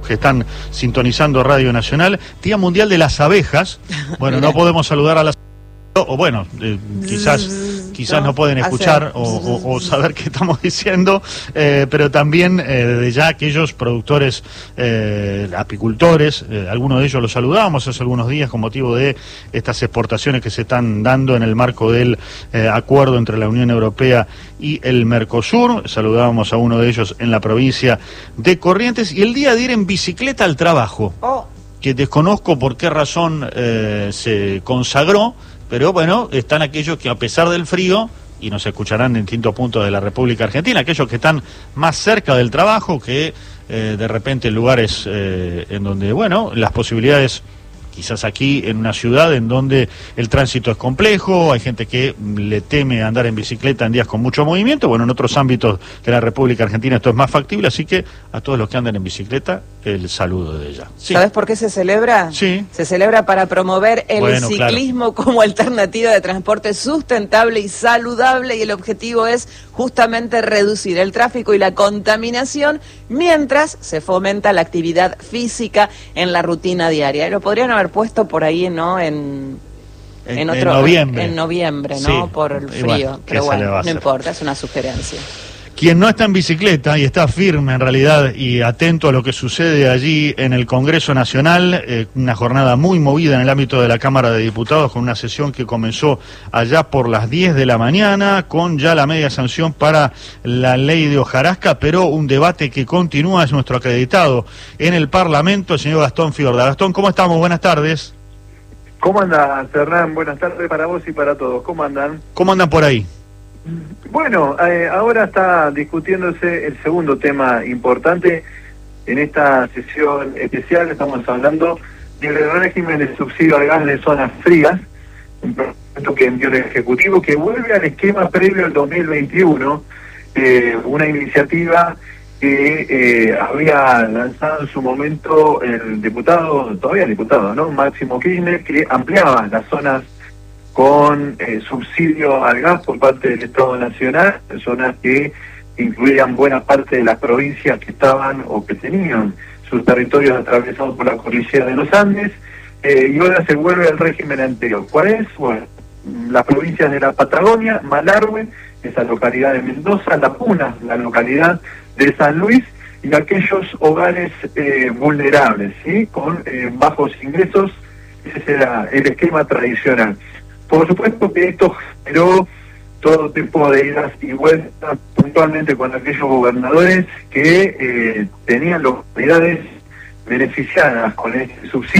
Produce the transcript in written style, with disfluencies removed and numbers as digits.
que están sintonizando Radio Nacional. Día Mundial de las Abejas. Bueno, no podemos saludar a las... O bueno, quizás no pueden escuchar o saber qué estamos diciendo, pero también desde ya aquellos productores, apicultores, algunos de ellos los saludábamos hace algunos días con motivo de estas exportaciones que se están dando en el marco del acuerdo entre la Unión Europea y el Mercosur. Saludábamos a uno de ellos en la provincia de Corrientes. Y el día de ir en bicicleta al trabajo, que desconozco por qué razón se consagró, pero bueno, están aquellos que a pesar del frío, y nos escucharán en distintos puntos de la República Argentina, aquellos que están más cerca del trabajo, que de repente en lugares en donde, bueno, las posibilidades, quizás aquí en una ciudad en donde el tránsito es complejo, hay gente que le teme andar en bicicleta en días con mucho movimiento. Bueno, en otros ámbitos de la República Argentina esto es más factible, así que a todos los que andan en bicicleta, el saludo de ella. Sí. ¿Sabes por qué se celebra? Sí. Se celebra para promover el ciclismo como alternativa de transporte sustentable y saludable, y el objetivo es justamente reducir el tráfico y la contaminación mientras se fomenta la actividad física en la rutina diaria. Lo podrían haber puesto por ahí, ¿no? En noviembre. En noviembre, ¿no? Sí. Por el frío. Bueno, pero bueno, no importa, es una sugerencia. Quien no está en bicicleta y está firme en realidad y atento a lo que sucede allí en el Congreso Nacional, una jornada muy movida en el ámbito de la Cámara de Diputados, con una sesión que comenzó allá por las 10 de la mañana, con ya la media sanción para la ley de hojarasca, pero un debate que continúa. Es nuestro acreditado en el Parlamento, el señor Gastón Fiorda. Gastón, ¿cómo estamos? Buenas tardes. ¿Cómo andan, Hernán? Buenas tardes para vos y para todos. ¿Cómo andan? ¿Cómo andan por ahí? Bueno, ahora está discutiéndose el segundo tema importante en esta sesión especial. Estamos hablando del régimen de subsidio al gas de zonas frías, un proyecto que envió el Ejecutivo, que vuelve al esquema previo al 2021, una iniciativa que había lanzado en su momento el diputado, todavía diputado, ¿no? Máximo Kirchner, que ampliaba las zonas con subsidio al gas por parte del Estado Nacional, zonas que incluían buena parte de las provincias que estaban o que tenían sus territorios atravesados por la cordillera de los Andes, y ahora se vuelve al régimen anterior. ¿Cuál es? Bueno, las provincias de la Patagonia, Malargüe, esa localidad de Mendoza, La Puna, la localidad de San Luis, y aquellos hogares vulnerables, ¿sí? Con bajos ingresos. Ese era el esquema tradicional. Por supuesto que esto generó todo tipo de idas y vueltas, puntualmente con aquellos gobernadores que tenían localidades beneficiadas con este subsidio.